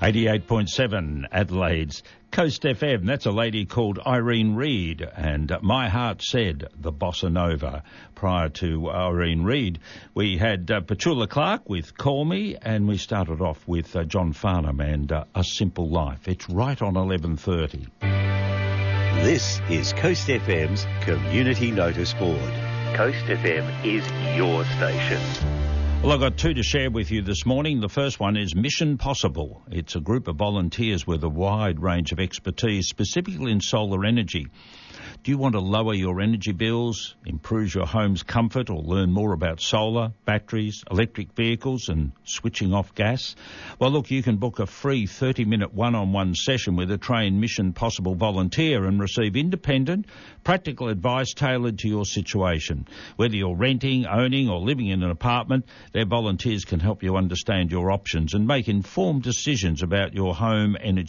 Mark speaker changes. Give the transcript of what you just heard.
Speaker 1: 88.7 Adelaide's Coast FM. That's a lady called Irene Reid, and My Heart Said, the Bossa Nova. Prior to Irene Reid, we had Petula Clark with Call Me, and we started off with John Farnham and A Simple Life. It's right on 11:30.
Speaker 2: This is Coast FM's Community Notice Board. Coast FM is your station.
Speaker 1: Well, I've got two to share with you this morning. The first one is Mission Possible. It's a group of volunteers with a wide range of expertise, specifically in solar energy. Do you want to lower your energy bills, improve your home's comfort, or learn more about solar, batteries, electric vehicles and switching off gas? Well, look, you can book a free 30-minute one-on-one session with a trained Mission Possible volunteer and receive independent, practical advice tailored to your situation. Whether you're renting, owning or living in an apartment, their volunteers can help you understand your options and make informed decisions about your home energy